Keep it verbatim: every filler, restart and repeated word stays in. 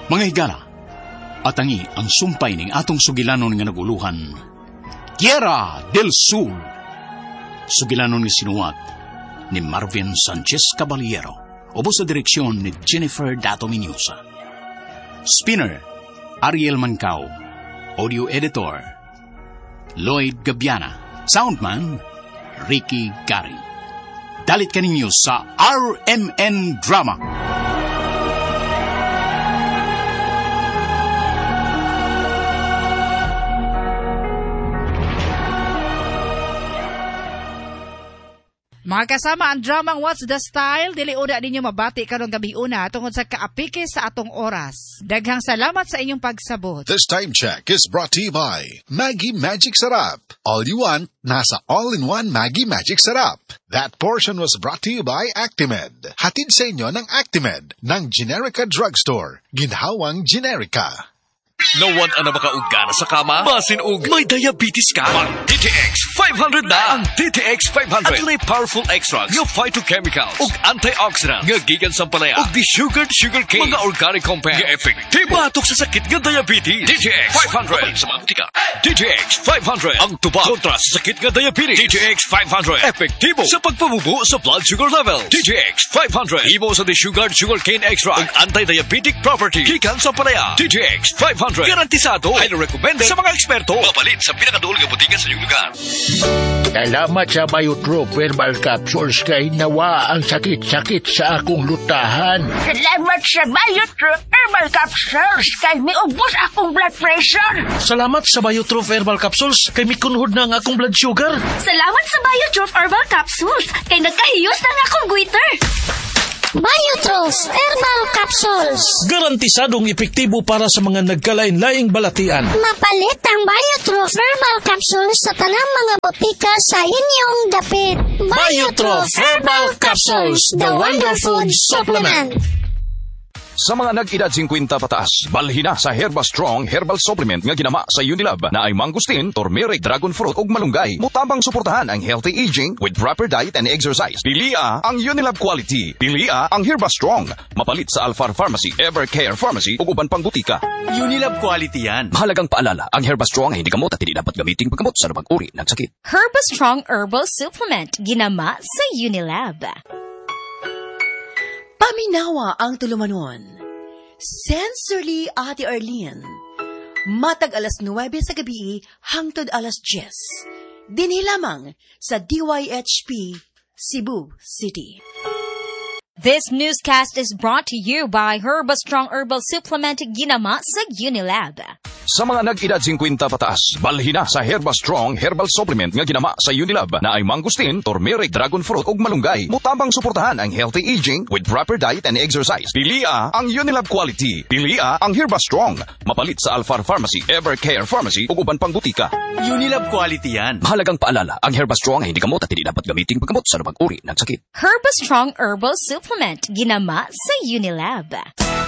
Mga higala, atangi ang sumpay ning atong sugilanon nga naguluhan. Tierra del Sur. Sugilanon nga sinuwat ni Marvin Sanchez Caballero, ubo sa direksyon ni Jennifer Dato Minyosa. Spinner, Ariel Mancao. Audio editor, Lloyd Gabiana. Soundman, Ricky Gary. Dalit ka ninyo sa R M N Drama. Mga kasama, ang dramang What's the Style, dili una ninyo mabati karong gabi una tungod sa kaapike sa atong oras. Daghang salamat sa inyong pagsabot. This time check is brought to you by Maggie Magic Sarap. All you want, nasa all-in-one Maggie Magic Sarap. That portion was brought to you by Actimed. Hatid sa inyo ng Actimed ng Generica Drugstore. Ginhawang Generica. Nawan ang makaugana sa kama? Basin og may diabetes ka? Mag D T X five hundred na! Ang D T X five hundred at may powerful extracts ng phytochemicals ug antioxidants nga gikan sa palaya ug desugared sugarcane, mga organic compounds nga epektibo batok sa sakit nga diabetes. D T X five hundred sa mga butika. D T X five hundred ang tubag kontra sa sakit nga diabetes. D T X five hundred epektibo sa pagpabubo sa blood sugar level. D T X five hundred ibo sa desugared sugarcane extract ug anti-diabetic property gikan sa palaya. D T X five hundred garantisado, highly recommended sa mga eksperto. Mapalit sa pinakaduol nga butika sa iyong lugar. Salamat sa Biotrop Herbal Capsules kay nawa ang sakit-sakit sa akong lutahan. Salamat sa Biotrop Herbal Capsules kay miubos akong blood pressure. Salamat sa Biotrop Herbal Capsules kay mikunhod na ang akong blood sugar. Salamat sa Biotrop Herbal Capsules kay nagkahiyos na ang akong goiter. Biotros Herbal Capsules. Garantisadong epektibo para sa mga nagkalain-laing balatian. Mapalit ang Biotros Herbal Capsules sa tanang mga botika sa inyong dapit. Biotros Herbal Capsules, the Wonder Food Supplement. Sa mga nag-edad fifty pataas, balhin na sa Herba Strong Herbal Supplement nga ginama sa Unilab na ay mangustin, turmeric, dragon fruit ug malunggay. Mutabang suportahan ang healthy aging with proper diet and exercise. Pilia ang Unilab quality. Pilia ang Herba Strong. Mapalit sa Alfar Pharmacy, Evercare Pharmacy ug uban pang butika. Unilab quality yan. Mahalagang paalala, ang Herba Strong ay hindi gamot at hindi dapat gamitin paggamot sa anumang uri ng sakit. Herba Strong Herbal Supplement ginama sa Unilab. Paminawa ang tulumanon. Sensorily, Ate Arlene. Matag alas nuwebe sa gabi hangtod alas diyes. Dinhi lamang sa D Y H P, Cebu City. This newscast is brought to you by Herba Strong Herbal Supplement ginama sa Unilab. Sa mga nag-edad fifty pataas, balhin na sa Herba Strong Herbal Supplement nga ginama sa Unilab na ay mangustin, turmeric, dragon fruit ug malunggay. Mutabang suportahan ang healthy aging with proper diet and exercise. Pilia ang Unilab quality. Pilia ang Herba Strong. Mapalit sa Alfar Pharmacy, Evercare Pharmacy ug uban pang butika. Unilab quality yan. Mahalagang paalala, ang Herba Strong ay hindi gamot at hindi dapat gamitin paggamot sa anumang uri ng sakit. Herba Strong Herbal Supplement ginama sa Unilab.